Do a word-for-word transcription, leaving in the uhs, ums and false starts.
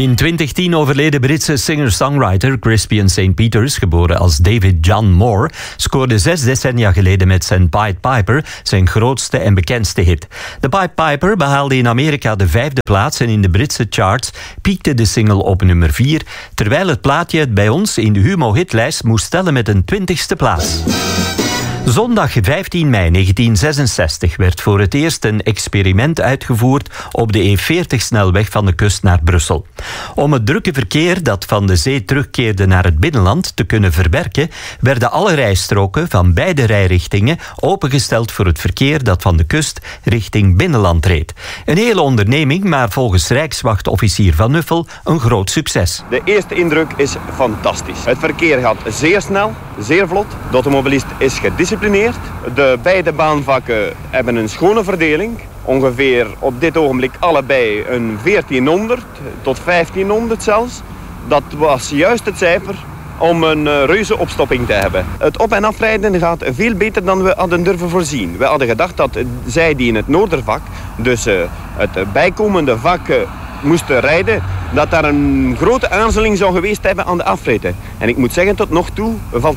in twintig tien overleden Britse singer-songwriter Crispian Saint Peters, geboren als David John Moore, scoorde zes decennia geleden met zijn Pied Piper zijn grootste en bekendste hit. De Pied Piper behaalde in Amerika de vijfde plaats en in de Britse charts piekte de single op nummer vier, terwijl het plaatje het bij ons in de Humo-hitlijst moest stellen met een twintigste plaats. Zondag vijftien mei negentien zesenzestig werd voor het eerst een experiment uitgevoerd op de E veertig-snelweg van de kust naar Brussel. Om het drukke verkeer dat van de zee terugkeerde naar het binnenland te kunnen verwerken, werden alle rijstroken van beide rijrichtingen opengesteld voor het verkeer dat van de kust richting binnenland reed. Een hele onderneming, maar volgens Rijkswachtofficier Van Nuffel een groot succes. De eerste indruk is fantastisch. Het verkeer gaat zeer snel, zeer vlot. De automobilist is gedisciplineerd. De beide baanvakken hebben een schone verdeling. Ongeveer op dit ogenblik allebei een veertienhonderd tot vijftienhonderd zelfs. Dat was juist het cijfer om een reuze opstopping te hebben. Het op- en afrijden gaat veel beter dan we hadden durven voorzien. We hadden gedacht dat zij die in het noordervak, dus het bijkomende vak, moesten rijden, dat daar een grote aarzeling zou geweest hebben aan de afritten. En ik moet zeggen, tot nog toe valt